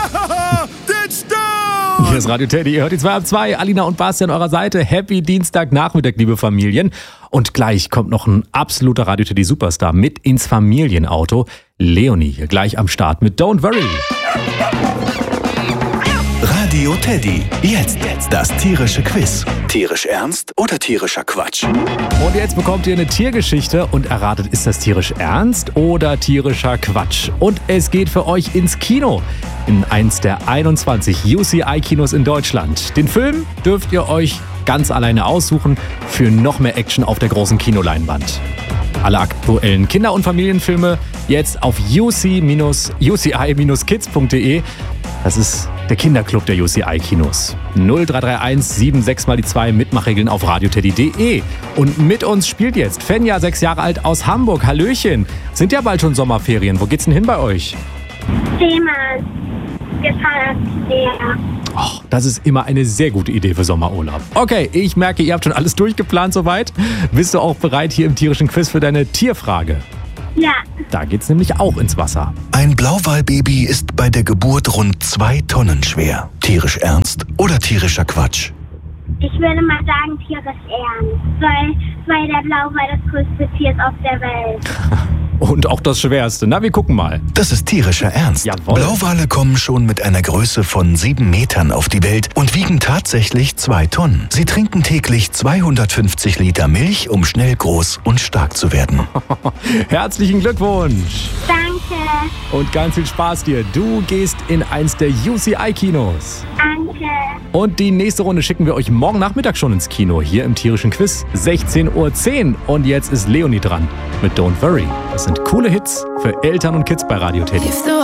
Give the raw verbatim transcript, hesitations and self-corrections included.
Hier ist Radio Teddy, ihr hört die zwei ab zwei. Alina und Basti an eurer Seite. Happy Dienstagnachmittag, liebe Familien. Und gleich kommt noch ein absoluter Radio Teddy Superstar mit ins Familienauto. Leonie hier gleich am Start mit Don't Worry. Radio Teddy. Jetzt das tierische Quiz. Tierisch ernst oder tierischer Quatsch? Und jetzt bekommt ihr eine Tiergeschichte und erratet, ist das tierisch ernst oder tierischer Quatsch? Und es geht für euch ins Kino. In eins der einundzwanzig U C I-Kinos in Deutschland. Den Film dürft ihr euch ganz alleine aussuchen für noch mehr Action auf der großen Kinoleinwand. Alle aktuellen Kinder- und Familienfilme jetzt auf u c i kids punkt d e. Das ist der Kinderclub der U C I-Kinos. null drei drei eins sieben sechs mal die zwei Mitmachregeln auf radioteddy punkt de. Und mit uns spielt jetzt Fenja, sechs Jahre alt aus Hamburg. Hallöchen. Sind ja bald schon Sommerferien. Wo geht's denn hin bei euch? Seemann. Gefallen sehr. Och, das ist immer eine sehr gute Idee für Sommerurlaub. Okay, ich merke, ihr habt schon alles durchgeplant soweit. Bist du auch bereit hier im tierischen Quiz für deine Tierfrage? Ja. Da geht's nämlich auch ins Wasser. Ein Blauwalbaby ist bei der Geburt rund zwei Tonnen schwer. Tierisch ernst oder tierischer Quatsch? Ich würde mal sagen tierisch ernst, weil, weil der Blauwal das größte Tier ist auf der Welt. Und auch das Schwerste. Na, wir gucken mal. Das ist tierischer Ernst. Jawohl. Blauwale kommen schon mit einer Größe von sieben Metern auf die Welt und wiegen tatsächlich zwei Tonnen. Sie trinken täglich zweihundertfünfzig Liter Milch, um schnell groß und stark zu werden. Herzlichen Glückwunsch. Danke. Und ganz viel Spaß dir. Du gehst in eins der U C I-Kinos. Danke. Und die nächste Runde schicken wir euch morgen Nachmittag schon ins Kino. Hier im tierischen Quiz. sechzehn Uhr zehn. Und jetzt ist Leonie dran mit Don't Worry. Das sind coole Hits für Eltern und Kids bei Radio Teddy.